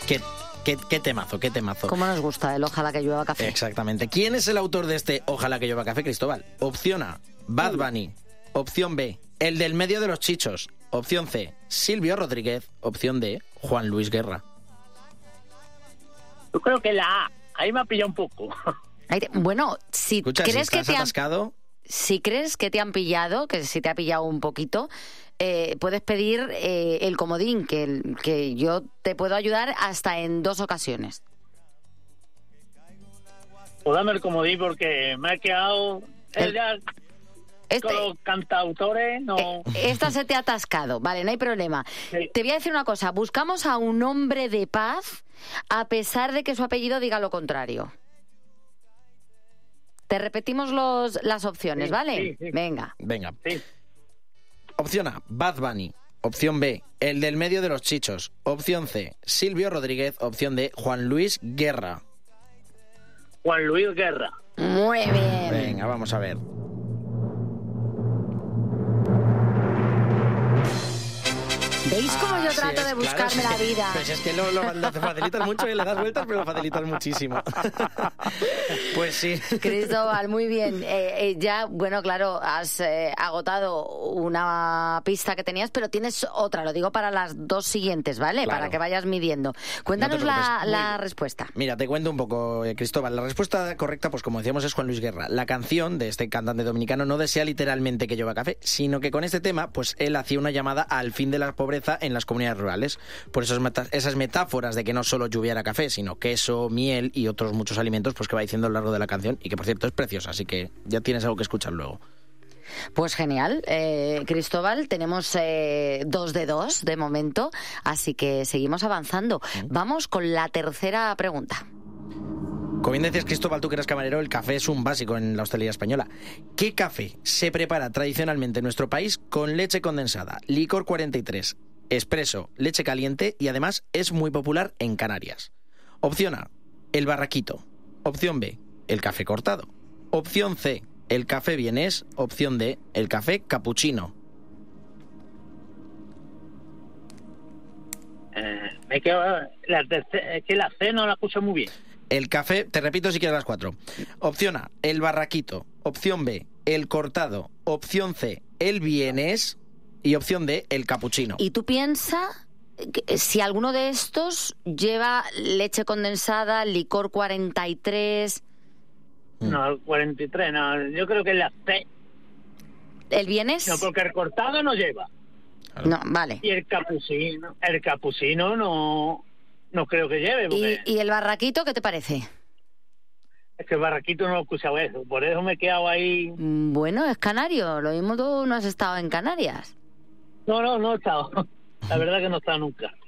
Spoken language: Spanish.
Qué temazo, qué temazo. ¿Cómo nos gusta el Ojalá que llueva café? Exactamente. ¿Quién es el autor de este Ojalá que llueva café, Cristóbal? Opción A, Bad Bunny. Opción B, el del medio de los chichos. Opción C, Silvio Rodríguez. Opción D, Juan Luis Guerra. Yo creo que la A. Ahí me ha pillado un poco. Bueno, si Escucha, crees si que estás atascado... Si crees que te han pillado, que si te ha pillado un poquito, puedes pedir el comodín, que yo te puedo ayudar hasta en 2 ocasiones. Pues dame el comodín porque me ha quedado... Con los cantautores no... Esta se te ha atascado, vale, no hay problema. Sí. Te voy a decir una cosa, buscamos a un hombre de paz a pesar de que su apellido diga lo contrario. Te repetimos las opciones, Sí, ¿vale? sí. Venga. Sí. Opción A, Bad Bunny. Opción B, el del medio de los chichos. Opción C, Silvio Rodríguez. Opción D, Juan Luis Guerra. Juan Luis Guerra. Muy bien. Venga, vamos a ver. ¿Veis cómo yo trato de buscarme la vida? Pues es que lo facilitas mucho y le das vueltas, pero lo facilitas muchísimo. Pues sí. Cristóbal, muy bien. Ya, bueno, claro, has agotado una pista que tenías, pero tienes otra, lo digo para las 2 siguientes, ¿vale? Claro. Para que vayas midiendo. Cuéntanos No te preocupes. la respuesta. Mira, te cuento un poco, Cristóbal. La respuesta correcta, pues como decíamos, es Juan Luis Guerra. La canción de este cantante dominicano no desea literalmente que llueva café, sino que con este tema, pues él hacía una llamada al fin de la pobreza en las comunidades rurales. Por eso esas metáforas de que no solo lluviera café, sino queso, miel y otros muchos alimentos, pues que va diciendo a lo largo de la canción, y que por cierto es preciosa, así que ya tienes algo que escuchar luego. Pues genial, Cristóbal, tenemos 2 de 2 de momento, así que seguimos avanzando. Vamos con la tercera pregunta. Como bien decías, Cristóbal, tú que eres camarero, el café es un básico en la hostelería española. ¿Qué café se prepara tradicionalmente en nuestro país con leche condensada, licor 43, expreso, leche caliente y además es muy popular en Canarias? Opción A, el barraquito. Opción B, el café cortado. Opción C, el café vienés. Opción D, el café capuchino. Me quedo... Es que la C no la escucho muy bien. El café, te repito si quieres las 4. Opción A, el barraquito. Opción B, el cortado. Opción C, el vienés. Y opción D, el capuchino. ¿Y tú piensas que si alguno de estos lleva leche condensada, licor 43? No, el 43, no. Yo creo que la C. ¿El vienés? No, porque el cortado no lleva. No, vale. Y el capuchino no creo que lleve. Porque ¿Y el barraquito qué te parece? es que el barraquito no he escuchado eso. Por eso me he quedado ahí. Bueno, es canario. Lo mismo tú no has estado en Canarias. No he estado. La verdad que no he estado nunca.